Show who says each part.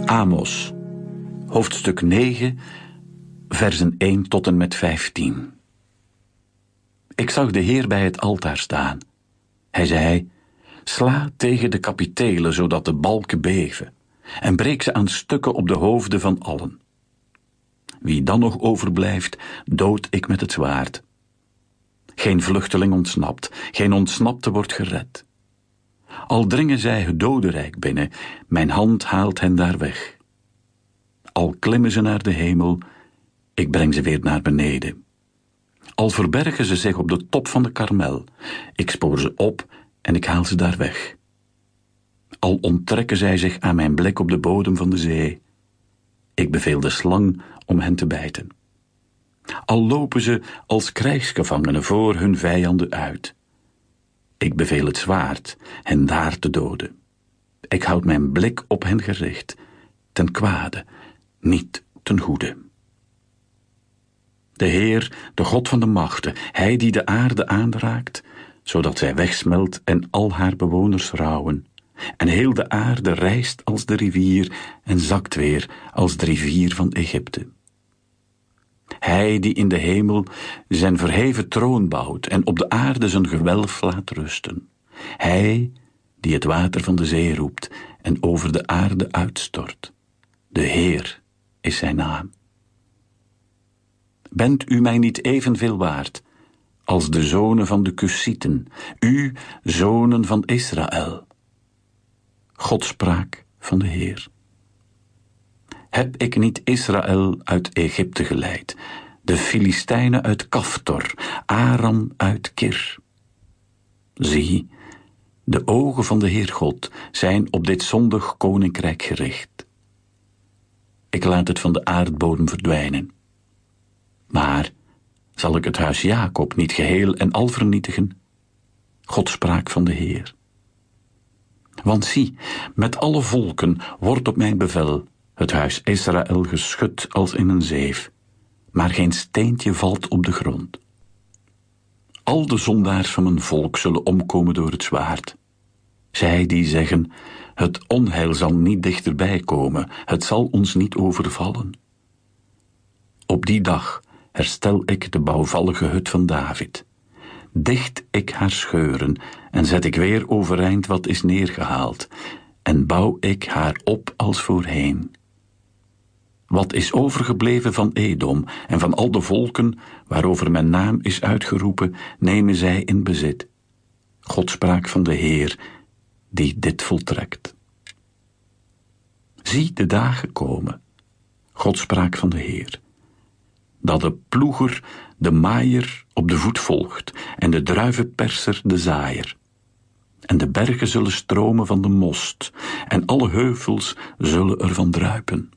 Speaker 1: Amos, hoofdstuk 9, versen 1 tot en met 15. Ik zag de Heer bij het altaar staan. Hij zei: sla tegen de kapitelen, zodat de balken beven, en breek ze aan stukken op de hoofden van allen. Wie dan nog overblijft, dood ik met het zwaard. Geen vluchteling ontsnapt, geen ontsnapte wordt gered. Al dringen zij het dodenrijk binnen, mijn hand haalt hen daar weg. Al klimmen ze naar de hemel, ik breng ze weer naar beneden. Al verbergen ze zich op de top van de Karmel, ik spoor ze op en ik haal ze daar weg. Al onttrekken zij zich aan mijn blik op de bodem van de zee, ik beveel de slang om hen te bijten. Al lopen ze als krijgsgevangenen voor hun vijanden uit, ik beveel het zwaard hen daar te doden. Ik houd mijn blik op hen gericht, ten kwade, niet ten goede. De Heer, de God van de machten, hij die de aarde aanraakt, zodat zij wegsmelt en al haar bewoners rouwen, en heel de aarde rijst als de rivier en zakt weer als de rivier van Egypte. Hij die in de hemel zijn verheven troon bouwt en op de aarde zijn gewelf laat rusten. Hij die het water van de zee roept en over de aarde uitstort. De Heer is zijn naam. Bent u mij niet evenveel waard als de zonen van de Kusieten, u zonen van Israël? God sprak van de Heer. Heb ik niet Israël uit Egypte geleid, de Filistijnen uit Kaftor, Aram uit Kir? Zie, de ogen van de Heer God zijn op dit zondig koninkrijk gericht. Ik laat het van de aardbodem verdwijnen. Maar zal ik het huis Jacob niet geheel en al vernietigen? God sprak van de Heer. Want zie, met alle volken wordt op mijn bevel het huis Israël geschud als in een zeef, maar geen steentje valt op de grond. Al de zondaars van mijn volk zullen omkomen door het zwaard. Zij die zeggen: het onheil zal niet dichterbij komen, het zal ons niet overvallen. Op die dag herstel ik de bouwvallige hut van David. Dicht ik haar scheuren en zet ik weer overeind wat is neergehaald, en bouw ik haar op als voorheen. Wat is overgebleven van Edom en van al de volken waarover mijn naam is uitgeroepen, nemen zij in bezit. God sprak van de Heer, die dit voltrekt. Zie de dagen komen, God sprak van de Heer, dat de ploeger de maaier op de voet volgt en de druivenperser de zaaier. En de bergen zullen stromen van de most en alle heuvels zullen ervan druipen.